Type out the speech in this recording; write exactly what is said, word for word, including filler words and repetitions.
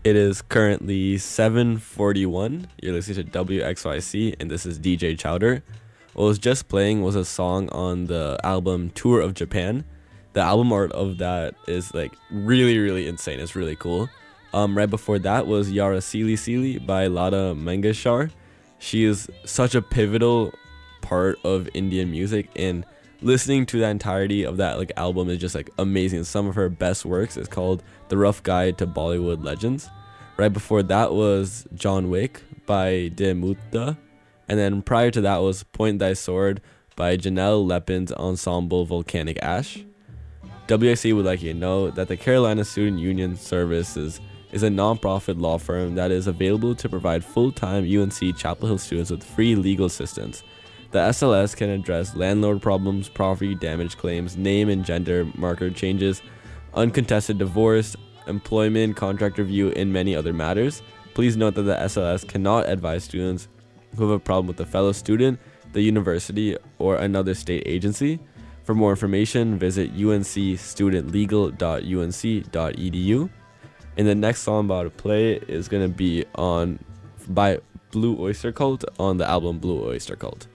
It is currently seven forty-one. You're listening to W X Y C, and this is D J Chowder. What was just playing was a song on the album Tour of Japan. The album art of that is like really, really insane. It's really cool. Um, right before that was Yara Sili Sili by Lata Mangeshkar. She is such a pivotal part of Indian music, and listening to the entirety of that like album is just like amazing. Some of her best works is called The Rough Guide to Bollywood Legends. Right before that was John Wick by De Mutta, and then prior to that was Point Thy Sword by Janelle Lepin's ensemble Volcanic Ash. W X C would like you to know that the Carolina Student Union Services is a non-profit law firm that is available to provide full-time U N C Chapel Hill students with free legal assistance. The S L S can address landlord problems, property damage claims, name and gender marker changes, uncontested divorce, employment, contract review, and many other matters. Please note that the S L S cannot advise students who have a problem with a fellow student, the university, or another state agency. For more information, visit u n c student legal dot u n c dot e d u. And the next song I'm about to play is going to be on by Blue Oyster Cult on the album Blue Oyster Cult.